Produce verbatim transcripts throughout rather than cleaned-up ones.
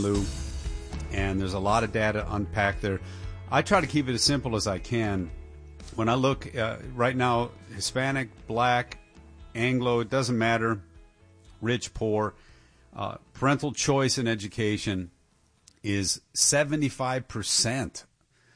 Lou, and there's a lot of data to unpack there. I try to keep it as simple as I can. When I look uh, right now, Hispanic, Black, Anglo, it doesn't matter, rich, poor, uh, parental choice in education is seventy-five percent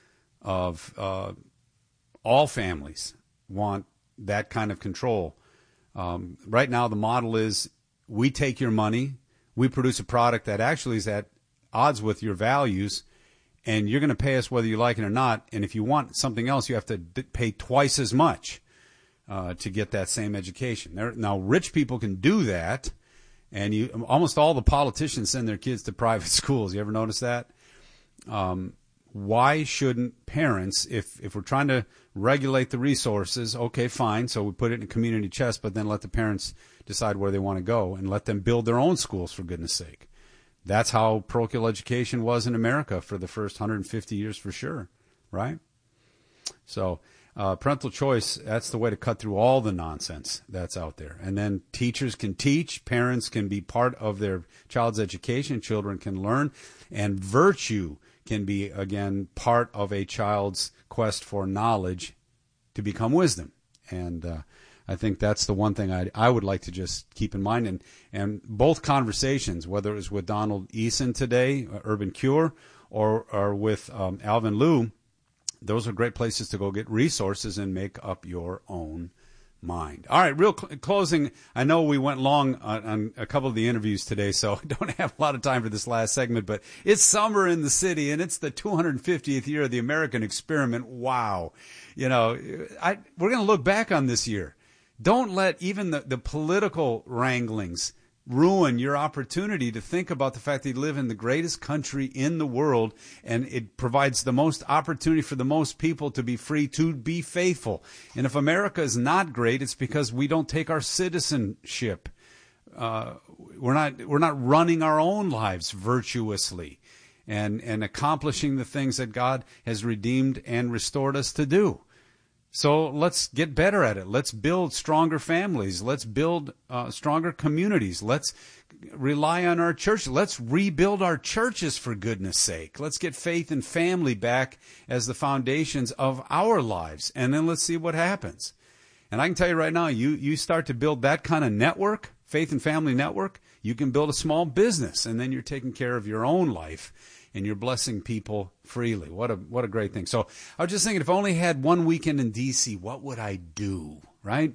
of uh, all families want that kind of control. Um, right now, the model is we take your money, we produce a product that actually is at odds with your values, and you're going to pay us whether you like it or not. And if you want something else, you have to d- pay twice as much uh, to get that same education. There, now, rich people can do that. And you, almost all the politicians send their kids to private schools. You ever notice that? Um, why shouldn't parents, if, if we're trying to regulate the resources, okay, fine, so we put it in a community chest, but then let the parents decide where they want to go and let them build their own schools, for goodness sake. That's how parochial education was in America for the first one hundred fifty years for sure, right? So uh, parental choice, that's the way to cut through all the nonsense that's out there. And then teachers can teach, parents can be part of their child's education, children can learn, and virtue can be, again, part of a child's quest for knowledge to become wisdom. And uh, I think that's the one thing I I would like to just keep in mind. And, and both conversations, whether it was with Donald Eason today, uh, Urban Cure, or, or with um, Alvin Liu, those are great places to go get resources and make up your own mind. All right, real cl- closing. I know we went long on, on a couple of the interviews today, so I don't have a lot of time for this last segment, but it's summer in the city, and it's the two hundred fiftieth year of the American experiment. Wow. You know, I, we're going to look back on this year. Don't let even the, the political wranglings ruin your opportunity to think about the fact that you live in the greatest country in the world, and it provides the most opportunity for the most people to be free to be faithful. And if America is not great, it's because we don't take our citizenship. Uh, we're not we're not running our own lives virtuously and and accomplishing the things that God has redeemed and restored us to do. So let's get better at it. Let's build stronger families. Let's build uh, stronger communities. Let's rely on our church. Let's rebuild our churches, for goodness sake. Let's get faith and family back as the foundations of our lives. And then let's see what happens. And I can tell you right now, you, you start to build that kind of network, faith and family network, you can build a small business, and then you're taking care of your own life. And you're blessing people freely. What a what a great thing. So I was just thinking, if I only had one weekend in D C, what would I do, right?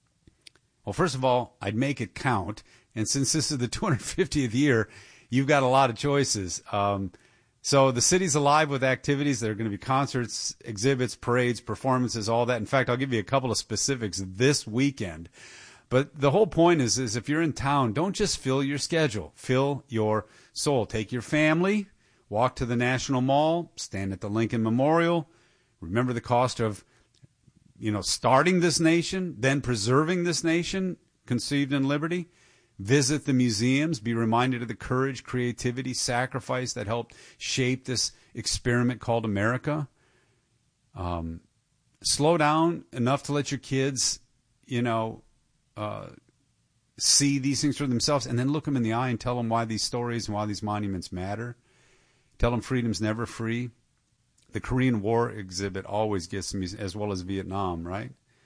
Well, first of all, I'd make it count. And since this is the two hundred fiftieth year, you've got a lot of choices. Um, so the city's alive with activities. There are going to be concerts, exhibits, parades, performances, all that. In fact, I'll give you a couple of specifics this weekend. But the whole point is, is if you're in town, don't just fill your schedule. Fill your soul. Take your family. Walk to the National Mall, stand at the Lincoln Memorial. Remember the cost of, you know, starting this nation, then preserving this nation, conceived in liberty. Visit the museums. Be reminded of the courage, creativity, sacrifice that helped shape this experiment called America. Um, slow down enough to let your kids, you know, uh, see these things for themselves, and then look them in the eye and tell them why these stories and why these monuments matter. Tell them freedom's never free. The Korean War exhibit always gets them, as well as Vietnam, right?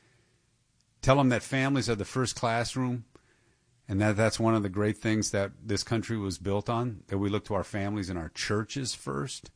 Tell them that families are the first classroom, and that that's one of the great things that this country was built on, that we look to our families and our churches first.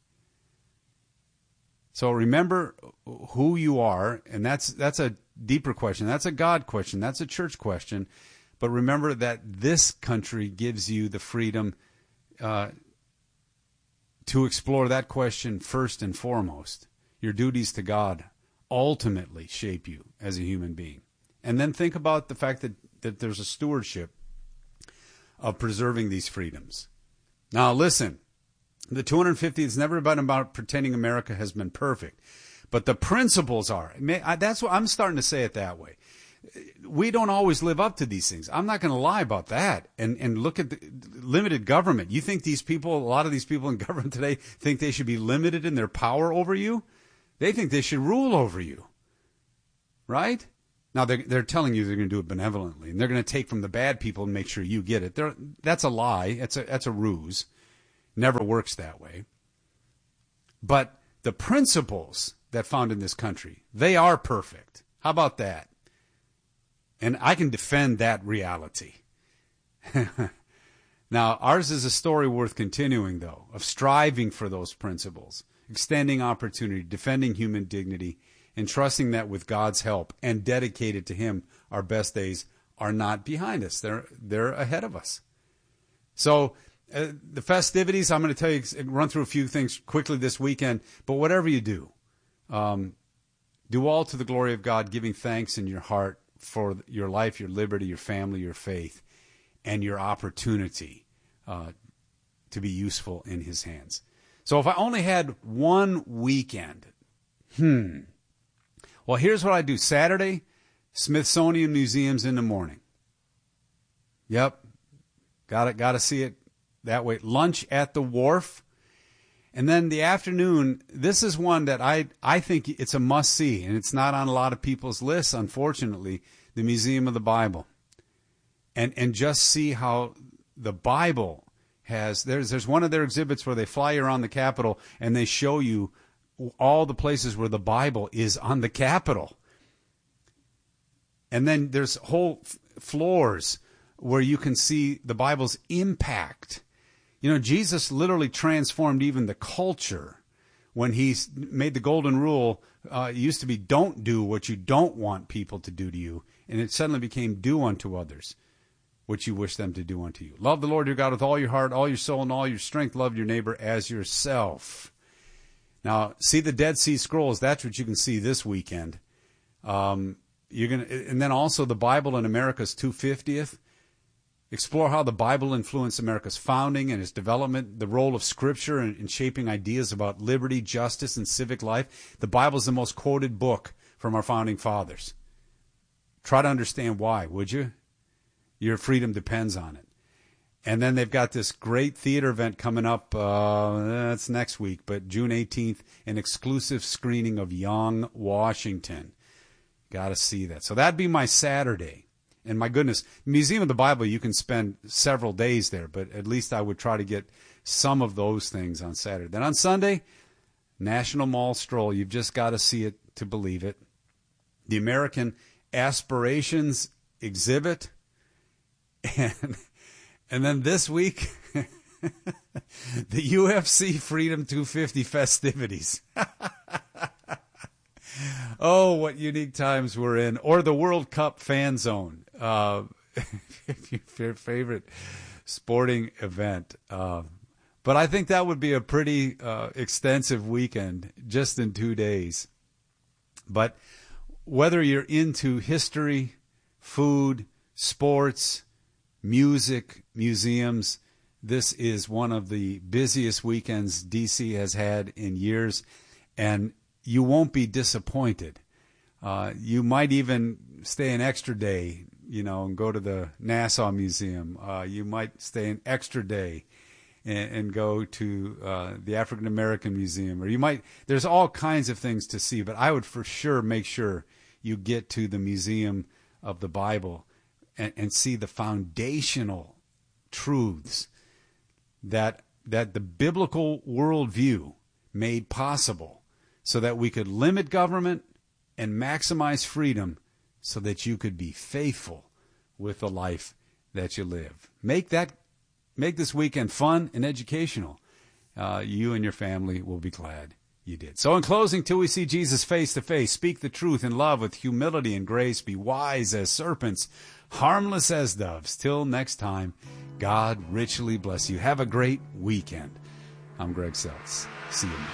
So remember who you are, and that's that's a deeper question. That's a God question. That's a church question. But remember that this country gives you the freedom uh to explore that question first and foremost. Your duties to God ultimately shape you as a human being. And then think about the fact that, that there's a stewardship of preserving these freedoms. Now listen, the two hundred fiftieth has never been about pretending America has been perfect. But the principles are. That's what I'm starting to say it that way. We don't always live up to these things. I'm not going to lie about that. And and look at the limited government. You think these people, a lot of these people in government today, think they should be limited in their power over you? They think they should rule over you, right? Now, they're, they're telling you they're going to do it benevolently, and they're going to take from the bad people and make sure you get it. They're, that's a lie. That's a, that's a ruse. Never works that way. But the principles that found in this country, they are perfect. How about that? And I can defend that reality. Now, ours is a story worth continuing, though, of striving for those principles, extending opportunity, defending human dignity, and trusting that with God's help and dedicated to Him, our best days are not behind us. They're, they're ahead of us. So uh, the festivities, I'm going to tell you, run through a few things quickly this weekend, but whatever you do, um, do all to the glory of God, giving thanks in your heart for your life, your liberty, your family, your faith, and your opportunity uh, to be useful in His hands. So if I only had one weekend, hmm. Well, here's what I do. Saturday, Smithsonian Museums in the morning. Yep. Got it. Got to see it that way. Lunch at the Wharf. And then the afternoon, this is one that I, I think it's a must-see, and it's not on a lot of people's lists, unfortunately, the Museum of the Bible. And and just see how the Bible has, there's there's one of their exhibits where they fly around the Capitol and they show you all the places where the Bible is on the Capitol. And then there's whole f- floors where you can see the Bible's impact. You know, Jesus literally transformed even the culture when he made the golden rule. Uh, it used to be don't do what you don't want people to do to you. And it suddenly became do unto others what you wish them to do unto you. Love the Lord your God with all your heart, all your soul, and all your strength. Love your neighbor as yourself. Now, see the Dead Sea Scrolls. That's what you can see this weekend. Um, you're gonna, and then also the Bible in America's two hundred fiftieth. Explore how the Bible influenced America's founding and its development, the role of Scripture in, in shaping ideas about liberty, justice, and civic life. The Bible is the most quoted book from our founding fathers. Try to understand why, would you? Your freedom depends on it. And then they've got this great theater event coming up. Uh, that's next week, but June eighteenth, an exclusive screening of Young Washington. Got to see that. So that'd be my Saturday. And my goodness, Museum of the Bible, you can spend several days there, but at least I would try to get some of those things on Saturday. Then on Sunday, National Mall Stroll. You've just got to see it to believe it. The American Aspirations exhibit. And and then this week, the U F C Freedom two fifty festivities. Oh, what unique times we're in. Or the World Cup Fan Zone. Uh, your favorite sporting event. Uh, but I think that would be a pretty uh, extensive weekend just in two days. But whether you're into history, food, sports, music, museums, this is one of the busiest weekends D C has had in years, and you won't be disappointed. Uh, you might even stay an extra day, you know, and go to the Nassau Museum. Uh, you might stay an extra day and, and go to uh, the African American Museum, or you might. There's all kinds of things to see, but I would for sure make sure you get to the Museum of the Bible and, and see the foundational truths that that the biblical worldview made possible, so that we could limit government and maximize freedom, so that you could be faithful with the life that you live. Make that, make this weekend fun and educational. Uh, you and your family will be glad you did. So in closing, till we see Jesus face to face, speak the truth in love with humility and grace. Be wise as serpents, harmless as doves. Till next time, God richly bless you. Have a great weekend. I'm Greg Seltz. See you.